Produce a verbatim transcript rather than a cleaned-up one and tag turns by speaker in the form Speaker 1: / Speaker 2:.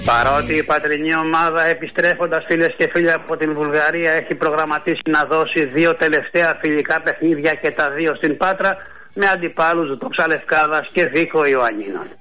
Speaker 1: Παρότι η πατρινή ομάδα, επιστρέφοντας φίλες και φίλοι από την Βουλγαρία, έχει προγραμματίσει να δώσει δύο τελευταία φιλικά παιχνίδια και τα δύο στην Πάτρα με αντιπάλους Δόξα Λευκάδας και Βίκο Ιωαννίνων.